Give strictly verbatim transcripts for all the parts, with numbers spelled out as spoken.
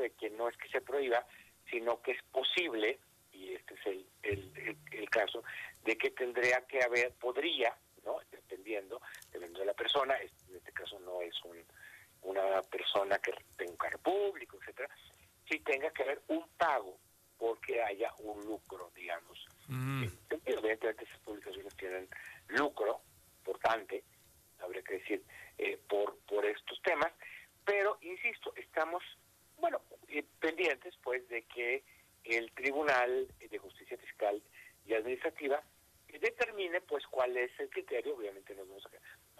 de que no es que se prohíba, sino que es posible, y este es el, el, el, el caso, de que tendría que haber, podría, ¿no? Dependiendo, dependiendo de la persona, en este caso no es un, una persona que tenga un cargo público, etcétera, si tenga que haber un pago porque haya un lucro, digamos. Mm. Evidentemente esas publicaciones tienen lucro importante, habría que decir, eh, por, por estos temas, pero, insisto, estamos, bueno, eh, pendientes, pues, de que el Tribunal de Justicia Fiscal y Administrativa determine, pues, cuál es el criterio. Obviamente nos vamos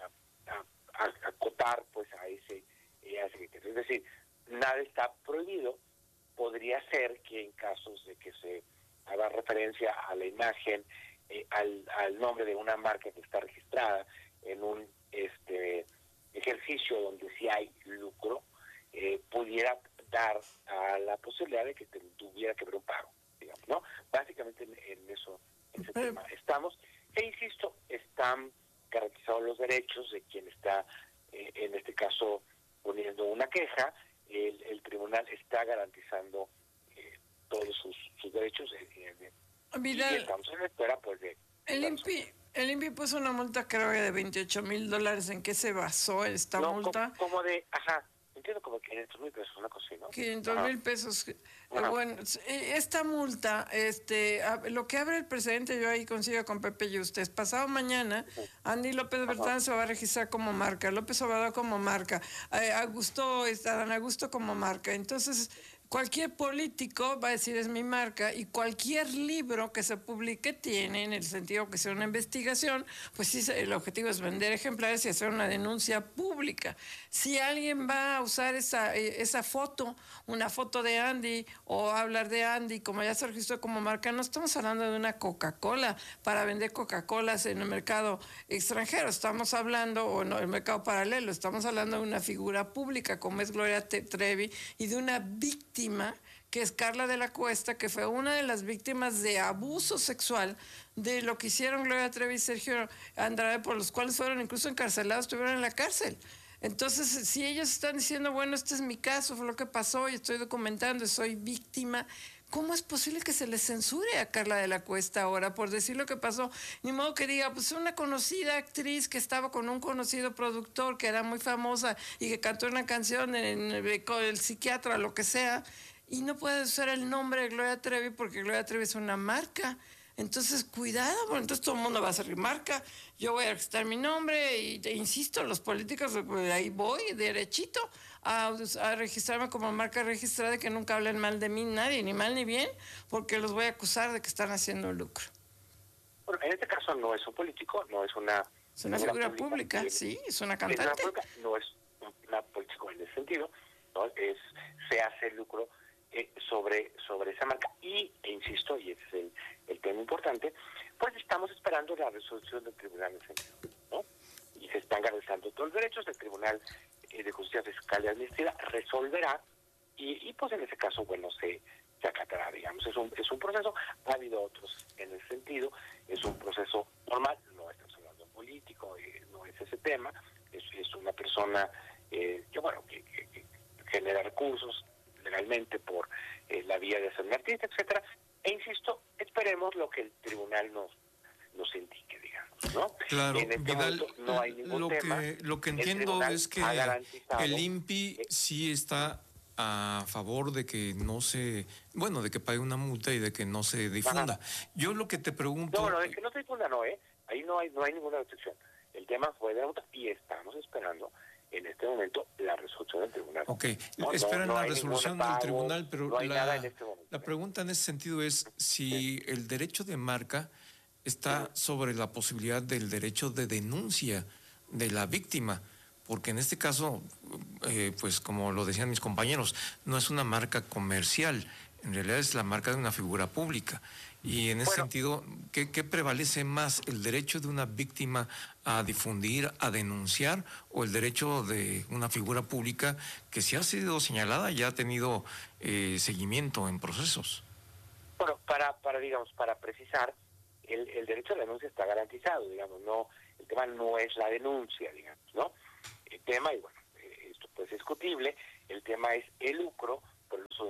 a, a, a, a acotar, pues, a ese, a ese criterio. Es decir, nada está prohibido. Podría ser que en casos de que se haga referencia a la imagen, eh, al, al nombre de una marca que está registrada en un este ejercicio donde sí hay lucro, eh, pudiera dar a la posibilidad de que te, tuviera que haber un pago, digamos, ¿no? Básicamente en, en eso, en ese tema estamos. E insisto, están garantizados los derechos de quien está, eh, en este caso, poniendo una queja. El, el tribunal está garantizando eh, todos sus, sus derechos, eh, eh, Vidal, y estamos en espera, pues, de... El I N P I, el I N P I puso una multa, creo que de veintiocho mil dólares. ¿En qué se basó esta no, multa? Como, como de, ajá, entiendo, como quinientos mil pesos, una cosa así, ¿no? quinientos mil pesos. Eh, bueno, esta multa, este, lo que abre el presidente, yo ahí consigo con Pepe y ustedes. Pasado mañana, Andy López Beltrán se va a registrar como marca, López Obrador como marca, eh, Augusto, Adán Augusto como marca. Entonces, cualquier político va a decir es mi marca, y cualquier libro que se publique tiene, en el sentido que sea una investigación, pues sí, el objetivo es vender ejemplares y hacer una denuncia pública. Si alguien va a usar esa, esa foto, una foto de Andy, o hablar de Andy, como ya se registró como marca, no estamos hablando de una Coca-Cola para vender Coca-Colas en el mercado extranjero, estamos hablando, o en el mercado paralelo, estamos hablando de una figura pública como es Gloria Trevi, y de una víctima que es Carla de la Cuesta, que fue una de las víctimas de abuso sexual de lo que hicieron Gloria Trevi y Sergio Andrade, por los cuales fueron incluso encarcelados, estuvieron en la cárcel. Entonces, si ellos están diciendo, bueno, este es mi caso, fue lo que pasó y estoy documentando, soy víctima, ¿cómo es posible que se le censure a Carla de la Cuesta ahora por decir lo que pasó? Ni modo que diga, pues una conocida actriz que estaba con un conocido productor que era muy famosa y que cantó una canción en el, con el psiquiatra, lo que sea, y no puede usar el nombre de Gloria Trevi porque Gloria Trevi es una marca. Entonces, cuidado, bueno, entonces todo el mundo va a hacer marca, yo voy a registrar mi nombre y te insisto, los políticos, pues, ahí voy derechito a, a registrarme como marca registrada y que nunca hablen mal de mí nadie, ni mal ni bien, porque los voy a acusar de que están haciendo lucro. Bueno, en este caso no es un político, no es una... Es una figura pública, pública sí, es una cantante. Es una pública, no es una político en ese sentido, ¿no? Es, se hace lucro eh, sobre, sobre esa marca y, e insisto, y ese es el, el tema importante, pues estamos esperando la resolución del tribunal en ese sentido, ¿no? Y se están garantizando todos los derechos, el Tribunal eh, de Justicia Fiscal y Administrativa resolverá y, y pues en ese caso, bueno, se, se acatará, digamos, es un, es un proceso, ha habido otros en ese sentido, es un proceso normal, no estamos hablando de político, eh, no es ese tema, es, es una persona eh, que, bueno, que, que, que genera recursos legalmente por eh, la vía de ser un artista, etcétera, e insisto, esperemos lo que el tribunal nos nos indique, digamos, ¿no? Claro, en este Vidal, no hay ningún lo tema. que lo que entiendo es que el I N P I sí está a favor de que no se, bueno, de que pague una multa y de que no se difunda. Ajá. Yo lo que te pregunto... No, no, es que no se difunda, no, ¿eh? Ahí no hay no hay ninguna restricción. El tema fue de la multa y estamos esperando en este momento la resolución del tribunal. Ok, no, esperan no, no la resolución pago, del tribunal, pero no hay la, nada en este momento. la pregunta en ese sentido es si sí. el derecho de marca está sobre la posibilidad del derecho de denuncia de la víctima, porque en este caso, eh, pues como lo decían mis compañeros, no es una marca comercial, en realidad es la marca de una figura pública. Y en ese bueno, sentido, ¿qué, ¿qué prevalece más? ¿El derecho de una víctima a difundir, a denunciar, o el derecho de una figura pública que si ha sido señalada ya ha tenido eh, seguimiento en procesos? Bueno, para, para digamos, para precisar, el, el derecho a la denuncia está garantizado, digamos, no, el tema no es la denuncia, digamos, ¿no? El tema, y bueno, esto pues es discutible, el tema es el lucro por el uso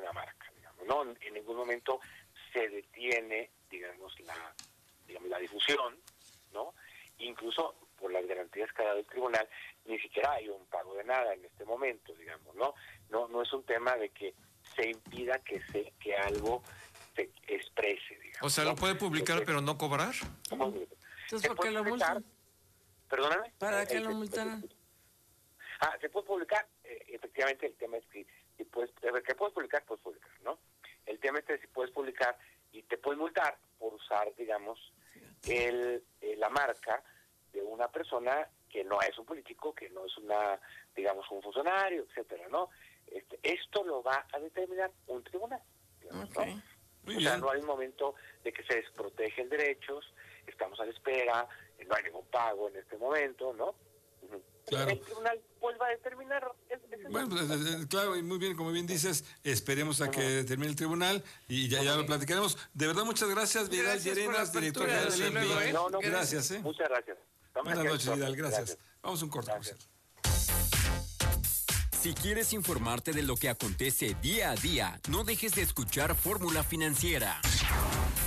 momento se detiene, digamos, la, digamos, la difusión, ¿no? Incluso por las garantías que ha dado el tribunal, ni siquiera hay un pago de nada en este momento, digamos, ¿no? No, no es un tema de que se impida que se que algo se exprese, digamos. O sea, ¿no? lo puede publicar, Entonces, pero no cobrar. Entonces, ¿por qué lo multan? Perdóname. ¿Para qué Eh, lo eh, multaron? Ah, se puede publicar, eh, efectivamente el tema es que si puedes, que puedes publicar, puedes publicar, ¿no? El tema es que si puedes publicar y te puedes multar por usar, digamos, el, eh, la marca de una persona que no es un político, que no es una, digamos, un funcionario, etcétera, ¿no? Este, esto lo va a determinar un tribunal, digamos, Okay. ¿no? Muy o bien. sea, no hay un momento de que se desprotegen derechos, estamos a la espera, no hay ningún pago en este momento, ¿no? Uh-huh. Claro. El tribunal pues va a determinar. Es, es Bueno, pues, eh, claro, y muy bien, como bien dices, esperemos a que termine el tribunal y ya, ya lo platicaremos. De verdad, muchas gracias, Vidal Gracias por la Llerenas, director apertura, general desde del luego, I N P I. ¿eh? No, no, Gracias, ¿eh? Muchas gracias. Estamos Buenas aquí al noches, Vidal, orden. gracias. Vamos a un corte Gracias. comercial. Si quieres informarte de lo que acontece día a día, no dejes de escuchar Fórmula Financiera.